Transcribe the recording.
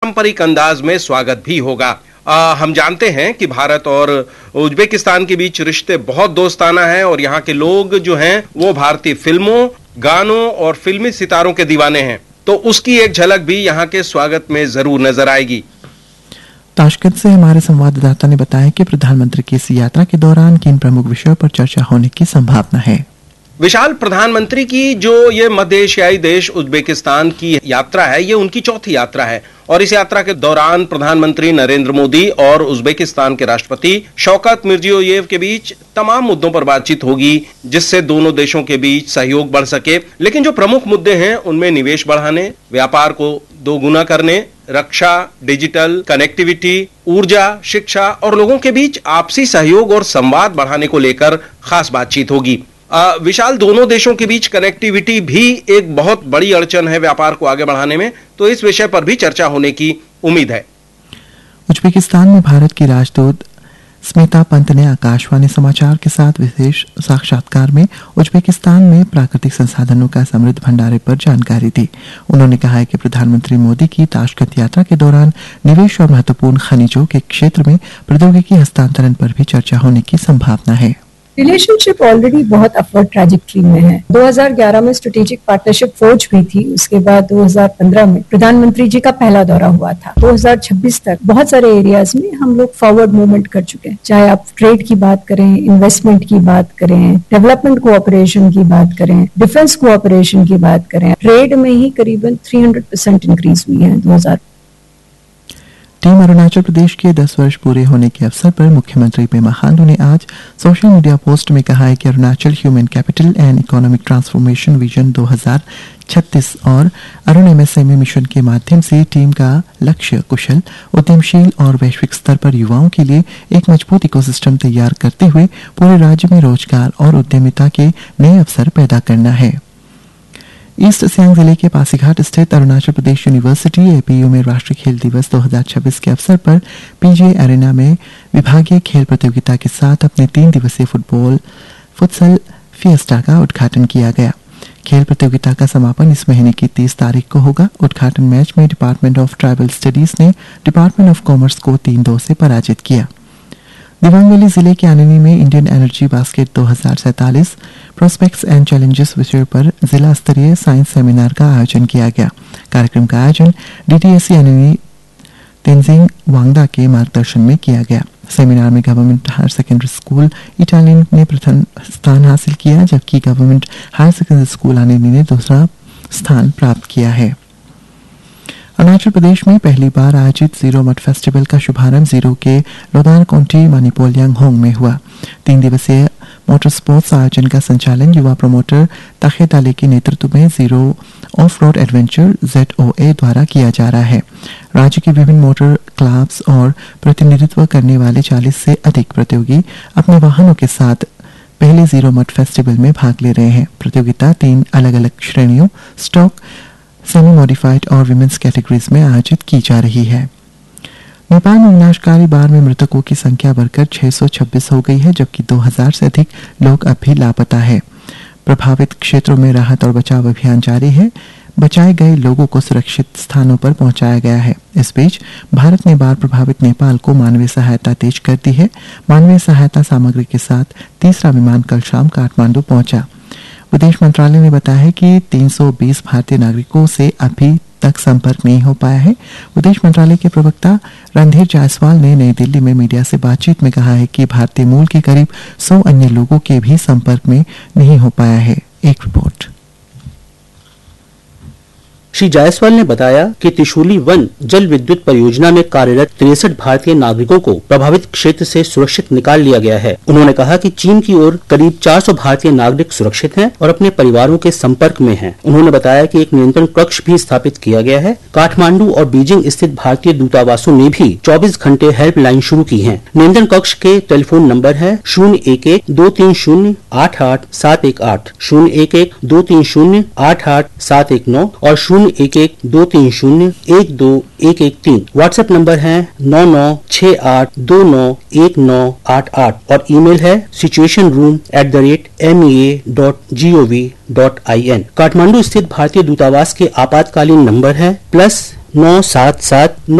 पारंपरिक अंदाज में स्वागत भी होगा। हम जानते हैं कि भारत और उज्बेकिस्तान के बीच रिश्ते बहुत दोस्ताना हैं और यहाँ के लोग जो हैं वो भारतीय फिल्मों, गानों और फिल्मी सितारों के दीवाने हैं, तो उसकी एक झलक भी यहाँ के स्वागत में जरूर नजर आएगी। ताशकंद से हमारे संवाददाता ने बताया कि प्रधानमंत्री की इस यात्रा के दौरान किन प्रमुख विषयों पर चर्चा होने की संभावना है। विशाल, प्रधानमंत्री की जो ये मध्य एशियाई देश उज्बेकिस्तान की यात्रा है, ये उनकी चौथी यात्रा है और इस यात्रा के दौरान प्रधानमंत्री नरेंद्र मोदी और उज्बेकिस्तान के राष्ट्रपति शौकत मिर्जियोयेव के बीच तमाम मुद्दों पर बातचीत होगी, जिससे दोनों देशों के बीच सहयोग बढ़ सके। लेकिन जो प्रमुख मुद्दे हैं उनमें निवेश बढ़ाने, व्यापार को दोगुना करने, रक्षा, डिजिटल कनेक्टिविटी, ऊर्जा, शिक्षा और लोगों के बीच आपसी सहयोग और संवाद बढ़ाने को लेकर खास बातचीत होगी। विशाल, दोनों देशों के बीच कनेक्टिविटी भी एक बहुत बड़ी अड़चन है व्यापार को आगे बढ़ाने में, तो इस विषय पर भी चर्चा होने की उम्मीद है। उज्बेकिस्तान में भारत की राजदूत स्मिता पंत ने आकाशवाणी समाचार के साथ विशेष साक्षात्कार में उज्बेकिस्तान में प्राकृतिक संसाधनों का समृद्ध भंडारे पर जानकारी दी। उन्होंने कहा है कि प्रधानमंत्री मोदी की ताशकंद यात्रा के दौरान निवेश और महत्वपूर्ण खनिजों के क्षेत्र में प्रौद्योगिकी हस्तांतरण पर भी चर्चा होने की संभावना है। रिलेशनशिप ऑलरेडी बहुत अपवर्ड ट्रैजेक्टरी में है। 2011 में स्ट्रेटेजिक पार्टनरशिप फोर्ज हुई थी, उसके बाद 2015 में प्रधानमंत्री जी का पहला दौरा हुआ था। 2026 तक बहुत सारे एरियाज में हम लोग फॉरवर्ड मूवमेंट कर चुके हैं, चाहे आप ट्रेड की बात करें, इन्वेस्टमेंट की बात करें, डेवलपमेंट कोऑपरेशन की बात करें, डिफेंस कोऑपरेशन की बात करें। ट्रेड में ही करीबन 300% इंक्रीज हुई है 2000। टीम अरुणाचल प्रदेश के 10 वर्ष पूरे होने के अवसर पर मुख्यमंत्री पेमा खांडू ने आज सोशल मीडिया पोस्ट में कहा है कि Arunachal human capital and economic transformation vision 2036 और अरुण एमएसएमई मिशन के माध्यम से टीम का लक्ष्य कुशल, उद्यमशील और वैश्विक स्तर पर युवाओं के लिए एक मजबूत इकोसिस्टम तैयार करते हुए पूरे राज्य में रोजगार और उद्यमिता के नए अवसर पैदा करना है। ईस्ट सियांग जिले के पासीघाट स्थित अरुणाचल प्रदेश यूनिवर्सिटी एपीयू में राष्ट्रीय खेल दिवस 2026 के अवसर पर पीजे एरेना में विभागीय खेल प्रतियोगिता के साथ अपने 3 दिवसीय फुटसल फिएस्टा का उद्घाटन किया गया। खेल प्रतियोगिता का समापन इस महीने की 30 तारीख को होगा। उद्घाटन मैच में डिपार्टमेंट ऑफ ट्राइबल स्टडीज ने डिपार्टमेंट ऑफ कॉमर्स को 3-2 से पराजित किया। दिबांग वैली जिले के आननी में Indian energy basket 2047 prospects and challenges विषय पर जिला स्तरीय साइंस सेमिनार का आयोजन किया गया। कार्यक्रम का आयोजन डीटीएससी आननी तेंजिंग वांगडा के मार्गदर्शन में किया गया। सेमिनार में government higher secondary school Italian ने प्रथम स्थान हासिल किया, जबकि गवर्नमेंट हायर सेकेंडरी स्कूल आननी ने दूसरा स्थान प्राप्त किया है। अरुणाचल प्रदेश में पहली बार आयोजित जीरो मड फेस्टिवल का शुभारंभ जीरो के लोदान काउंटी मणिपोलियांग होंग में हुआ। 3 दिवसीय मोटर स्पोर्ट्स आयोजन का संचालन युवा प्रमोटर ताखे ताले के नेतृत्व में zero of road adventure ZOA द्वारा किया जा रहा है। राज्य के विभिन्न मोटर क्लब्स और प्रतिनिधित्व करने वाले 40 से अधिक प्रतियोगी अपने वाहनों के साथ पहले जीरो मड फेस्टिवल में भाग ले रहे हैं। प्रतियोगिता 3 अलग अलग श्रेणियों स्टॉक, सेमी मॉडिफाइड और विमेंस कैटेगरीज में आयोजित की जा रही है। नेपाल में विनाशकारी बाढ़ में मृतकों की संख्या बढ़कर 626 हो गई है, जबकि 2000 से अधिक लोग अब भी लापता है। प्रभावित क्षेत्रों में राहत और बचाव अभियान जारी है। बचाए गए लोगों को सुरक्षित स्थानों पर पहुंचाया गया है। इस बीच भारत ने बाढ़ प्रभावित नेपाल को मानवीय सहायता तेज कर दी है। मानवीय सहायता सामग्री के साथ तीसरा विमान कल शाम काठमांडू पहुंचा। विदेश मंत्रालय ने बताया है कि 320 भारतीय नागरिकों से अभी तक संपर्क नहीं हो पाया है। विदेश मंत्रालय के प्रवक्ता रणधीर जायसवाल ने नई दिल्ली में मीडिया से बातचीत में कहा है कि भारतीय मूल के करीब 100 अन्य लोगों के भी संपर्क में नहीं हो पाया है। एक रिपोर्ट। श्री जायसवाल ने बताया कि त्रिशूली वन जल विद्युत परियोजना में कार्यरत 63 भारतीय नागरिकों को प्रभावित क्षेत्र से सुरक्षित निकाल लिया गया है। उन्होंने कहा कि चीन की ओर करीब 400 भारतीय नागरिक सुरक्षित हैं और अपने परिवारों के संपर्क में हैं। उन्होंने बताया कि एक नियंत्रण कक्ष भी स्थापित किया गया है। काठमांडू और बीजिंग स्थित भारतीय दूतावासों ने भी 24 घंटे हेल्पलाइन शुरू की है। नियंत्रण कक्ष के टेलीफोन नंबर है 011-230-88718, 011-230-88719 और 011-230-12113। व्हाट्सएप नंबर है 9968291988 और ईमेल है situationroom@mea.gov.in। काठमांडू स्थित भारतीय दूतावास के आपातकालीन नंबर है +977